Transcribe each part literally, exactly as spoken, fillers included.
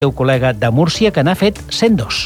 seu col·lega de Múrcia, que n'ha fet cent dos.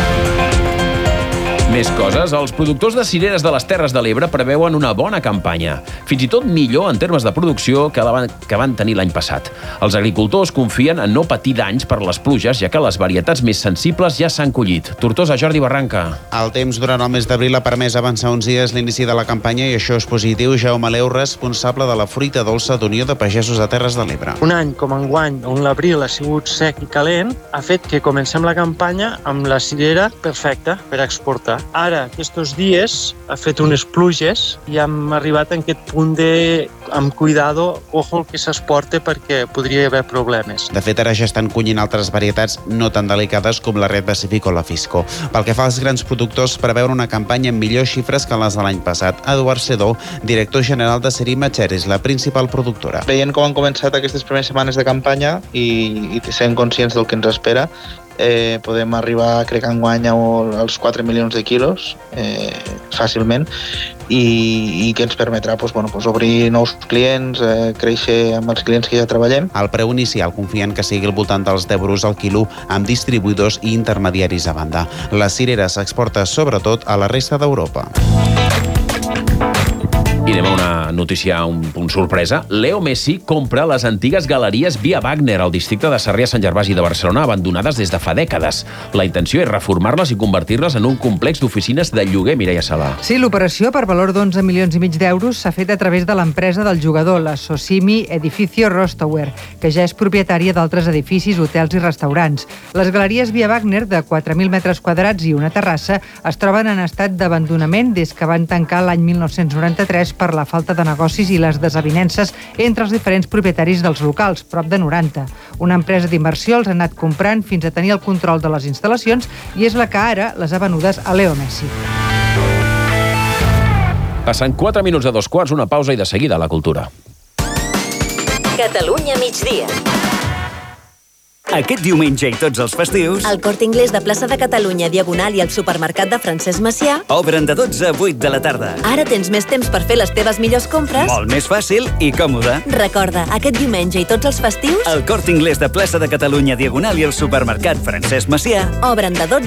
Més coses, els productors de cireres de les Terres de l'Ebre preveuen una bona campanya, fins i tot millor en termes de producció que la van, que van tenir l'any passat. Els agricultors confien en no patir danys per les pluges, ja que les varietats més sensibles ja s'han collit. Tortosa, Jordi Barranca. El temps durant el mes d'abril ha permès avançar uns dies l'inici de la campanya i això és positiu. Jaume Leu, responsable de la fruita dolça d'Unió de Pagesos de Terres de l'Ebre. Un any com enguany, on l'abril ha sigut sec i calent, ha fet que comencem la campanya amb la cirera perfecta per exportar. Ara, aquests dies, ha fet unes pluges i hem arribat en aquest punt de, amb cuidado, ojo el que s'exporta perquè podria haver problemes. De fet, ara ja estan collint altres varietats no tan delicades com la Red Pacific o la Fisco. Pel que fa als grans productors, preveuen una campanya amb millors xifres que les de l'any passat. Eduard Sedó, director general de Serima Cherries, la principal productora. Veient com han començat aquestes primeres setmanes de campanya i, i sent conscients del que ens espera, Eh, podem arribar, crec que enguany, als quatre milions de quilos eh, fàcilment i, i que ens permetrà pues, bueno, pues, obrir nous clients, eh, créixer amb els clients que ja treballem. El preu inicial confien que sigui al voltant dels deu euros al quilo amb distribuïdors i intermediaris a banda. La cirera s'exporta sobretot a la resta d'Europa. I anem a una notícia un punt sorpresa. Leo Messi compra les antigues galeries Via Wagner al districte de Sarrià-Sant Gervasi de Barcelona, abandonades des de fa dècades. La intenció és reformar-les i convertir-les en un complex d'oficines de lloguer, Mireia Sala. Sí, l'operació, per valor d'onze milions i mig d'euros, s'ha fet a través de l'empresa del jugador, la Socimi Edificio Rostower, que ja és propietària d'altres edificis, hotels i restaurants. Les galeries Via Wagner, de quatre mil metres quadrats i una terrassa, es troben en estat d'abandonament des que van tancar l'any mil nou-cents noranta-tres per la falta de negocis i les desavinences entre els diferents propietaris dels locals, prop de noranta. Una empresa d'inversió els ha anat comprant fins a tenir el control de les instal·lacions i és la que ara les ha venudes a Leo Messi. Passen quatre minuts de dos quarts, una pausa i de seguida a la cultura. Catalunya migdia. Aquest diumenge i tots els festius... El Corte Inglés de Plaça de Catalunya, Diagonal i el supermercat de Francesc Macià obren de dotze a vuit de la tarda. Ara tens més temps per fer les teves millors compres. Molt més fàcil i còmode. Recorda, aquest diumenge i tots els festius... El Corte Inglés de Plaça de Catalunya, Diagonal i el supermercat Francesc Macià obren de dotze